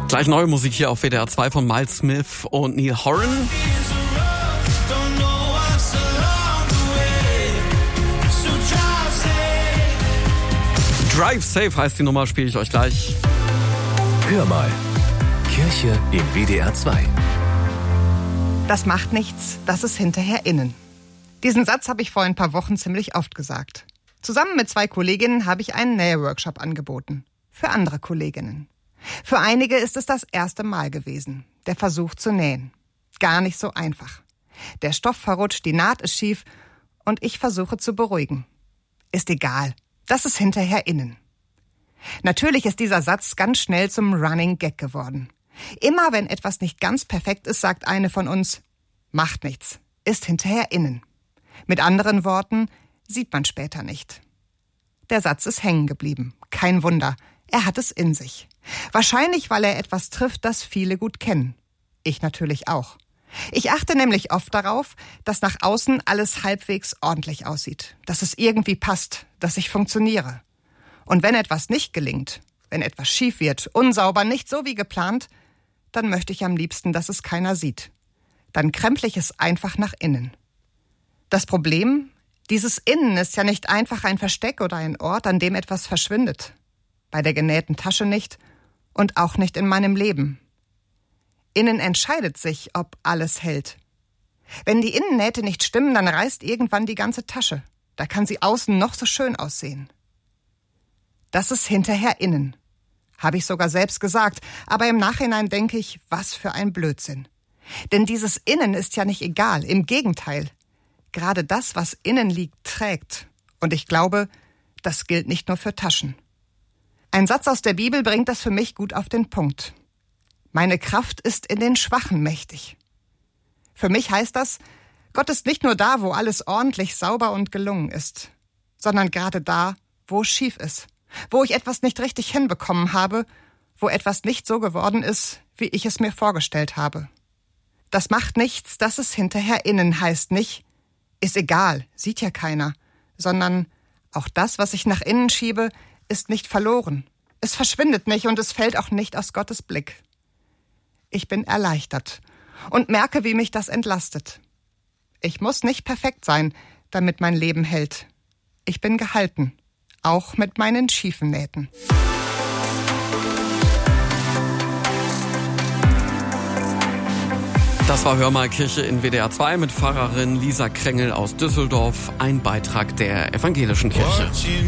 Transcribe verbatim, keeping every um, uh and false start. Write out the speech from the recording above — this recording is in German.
Gleich neue Musik hier auf W D R zwei von Miles Smith und Neil Horan. Drive Safe heißt die Nummer, spiele ich euch gleich. Hör mal, Kirche im W D R zwei. Das macht nichts, das ist hinterher innen. Diesen Satz habe ich vor ein paar Wochen ziemlich oft gesagt. Zusammen mit zwei Kolleginnen habe ich einen Nähworkshop angeboten. Für andere Kolleginnen. Für einige ist es das erste Mal gewesen. Der Versuch zu nähen. Gar nicht so einfach. Der Stoff verrutscht, die Naht ist schief und ich versuche zu beruhigen. Ist egal. Das ist hinterher innen. Natürlich ist dieser Satz ganz schnell zum Running Gag geworden. Immer wenn etwas nicht ganz perfekt ist, sagt eine von uns, macht nichts, ist hinterher innen. Mit anderen Worten, sieht man später nicht. Der Satz ist hängen geblieben. Kein Wunder, er hat es in sich. Wahrscheinlich, weil er etwas trifft, das viele gut kennen. Ich natürlich auch. Ich achte nämlich oft darauf, dass nach außen alles halbwegs ordentlich aussieht, dass es irgendwie passt, dass ich funktioniere. Und wenn etwas nicht gelingt, wenn etwas schief wird, unsauber, nicht so wie geplant, dann möchte ich am liebsten, dass es keiner sieht. Dann kremple ich es einfach nach innen. Das Problem, dieses Innen ist ja nicht einfach ein Versteck oder ein Ort, an dem etwas verschwindet. Bei der genähten Tasche nicht und auch nicht in meinem Leben. Innen entscheidet sich, ob alles hält. Wenn die Innennähte nicht stimmen, dann reißt irgendwann die ganze Tasche. Da kann sie außen noch so schön aussehen. Das ist hinterher innen. Habe ich sogar selbst gesagt, aber im Nachhinein denke ich, was für ein Blödsinn. Denn dieses Innen ist ja nicht egal, im Gegenteil. Gerade das, was innen liegt, trägt. Und ich glaube, das gilt nicht nur für Taschen. Ein Satz aus der Bibel bringt das für mich gut auf den Punkt. Meine Kraft ist in den Schwachen mächtig. Für mich heißt das, Gott ist nicht nur da, wo alles ordentlich, sauber und gelungen ist, sondern gerade da, wo es schief ist, wo ich etwas nicht richtig hinbekommen habe, wo etwas nicht so geworden ist, wie ich es mir vorgestellt habe. Das macht nichts, dass es hinterher innen heißt nicht, ist egal, sieht ja keiner, sondern auch das, was ich nach innen schiebe, ist nicht verloren. Es verschwindet nicht und es fällt auch nicht aus Gottes Blick. Ich bin erleichtert und merke, wie mich das entlastet. Ich muss nicht perfekt sein, damit mein Leben hält. Ich bin gehalten, auch mit meinen schiefen Nähten. Das war Hör mal, Kirche in W D R zwei mit Pfarrerin Lisa Krengel aus Düsseldorf, ein Beitrag der Evangelischen Kirche.